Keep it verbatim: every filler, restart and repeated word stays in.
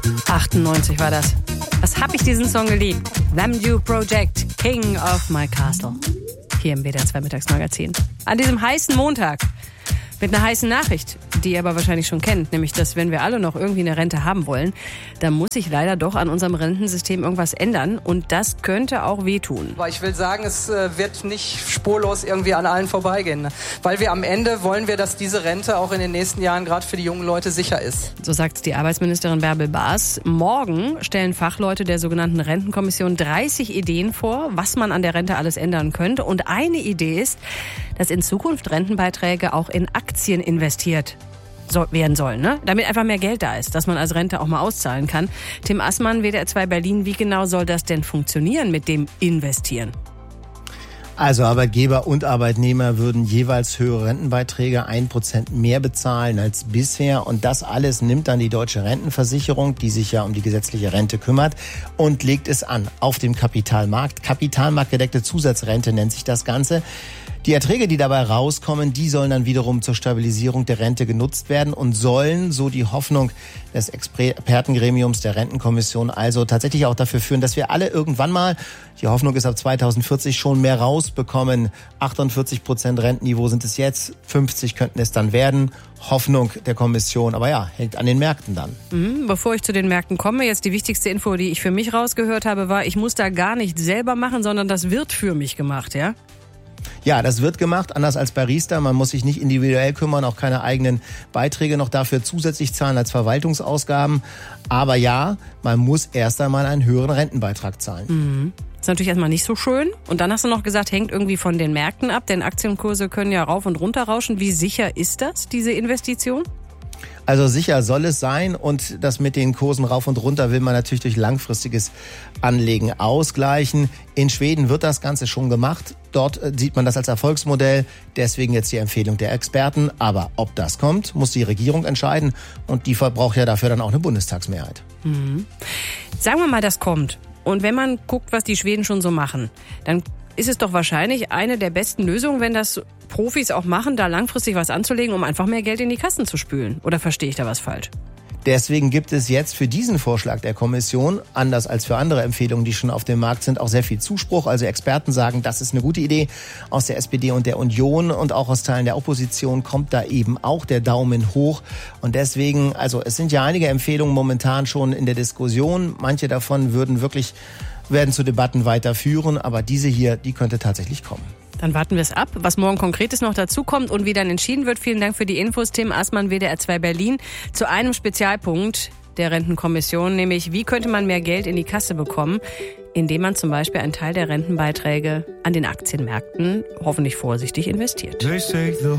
achtundneunzig war das. Was hab ich diesen Song geliebt? Thamdew Project, King of My Castle. Hier im W D R zwei Mittagsmagazin. An diesem heißen Montag. Mit einer heißen Nachricht, die ihr aber wahrscheinlich schon kennt, nämlich, dass wenn wir alle noch irgendwie eine Rente haben wollen, dann muss sich leider doch an unserem Rentensystem irgendwas ändern und das könnte auch wehtun. Aber ich will sagen, es wird nicht spurlos irgendwie an allen vorbeigehen, weil wir am Ende wollen wir, dass diese Rente auch in den nächsten Jahren gerade für die jungen Leute sicher ist. So sagt die Arbeitsministerin Bärbel Baas. Morgen stellen Fachleute der sogenannten Rentenkommission dreißig Ideen vor, was man an der Rente alles ändern könnte. Und eine Idee ist, dass in Zukunft Rentenbeiträge auch in Aktien investiert so, werden sollen, ne? Damit einfach mehr Geld da ist, dass man als Rente auch mal auszahlen kann. Tim Assmann, W D R zwei Berlin, wie genau soll das denn funktionieren mit dem Investieren? Also Arbeitgeber und Arbeitnehmer würden jeweils höhere Rentenbeiträge, ein Prozent mehr bezahlen als bisher. Und das alles nimmt dann die Deutsche Rentenversicherung, die sich ja um die gesetzliche Rente kümmert, und legt es an auf dem Kapitalmarkt. Kapitalmarktgedeckte Zusatzrente nennt sich das Ganze. Die Erträge, die dabei rauskommen, die sollen dann wiederum zur Stabilisierung der Rente genutzt werden und sollen, so die Hoffnung des Expertengremiums der Rentenkommission, also tatsächlich auch dafür führen, dass wir alle irgendwann mal, die Hoffnung ist ab zweitausendvierzig, schon mehr rausbekommen. achtundvierzig Prozent Rentenniveau sind es jetzt, fünfzig könnten es dann werden. Hoffnung der Kommission, aber ja, hängt an den Märkten dann. Mhm, bevor ich zu den Märkten komme, jetzt die wichtigste Info, die ich für mich rausgehört habe, war, ich muss da gar nicht selber machen, sondern das wird für mich gemacht, ja? Ja, das wird gemacht, anders als bei Riester. Man muss sich nicht individuell kümmern, auch keine eigenen Beiträge noch dafür zusätzlich zahlen als Verwaltungsausgaben. Aber ja, man muss erst einmal einen höheren Rentenbeitrag zahlen. Mhm. Ist natürlich erstmal nicht so schön. Und dann hast du noch gesagt, hängt irgendwie von den Märkten ab, denn Aktienkurse können ja rauf und runter rauschen. Wie sicher ist das, diese Investition? Also sicher soll es sein, und das mit den Kursen rauf und runter will man natürlich durch langfristiges Anlegen ausgleichen. In Schweden wird das Ganze schon gemacht. Dort sieht man das als Erfolgsmodell. Deswegen jetzt die Empfehlung der Experten. Aber ob das kommt, muss die Regierung entscheiden, und die braucht ja dafür dann auch eine Bundestagsmehrheit. Mhm. Sagen wir mal, das kommt. Und wenn man guckt, was die Schweden schon so machen, dann ist es doch wahrscheinlich eine der besten Lösungen, wenn das Profis auch machen, da langfristig was anzulegen, um einfach mehr Geld in die Kassen zu spülen. Oder verstehe ich da was falsch? Deswegen gibt es jetzt für diesen Vorschlag der Kommission, anders als für andere Empfehlungen, die schon auf dem Markt sind, auch sehr viel Zuspruch. Also Experten sagen, das ist eine gute Idee. Aus der S P D und der Union und auch aus Teilen der Opposition kommt da eben auch der Daumen hoch. Und deswegen, also es sind ja einige Empfehlungen momentan schon in der Diskussion. Manche davon würden wirklich, werden zu Debatten weiterführen. Aber diese hier, die könnte tatsächlich kommen. Dann warten wir es ab, was morgen Konkretes noch dazukommt und wie dann entschieden wird. Vielen Dank für die Infos, Tim Assmann, W D R zwei Berlin, zu einem Spezialpunkt der Rentenkommission, nämlich wie könnte man mehr Geld in die Kasse bekommen, indem man zum Beispiel einen Teil der Rentenbeiträge an den Aktienmärkten hoffentlich vorsichtig investiert.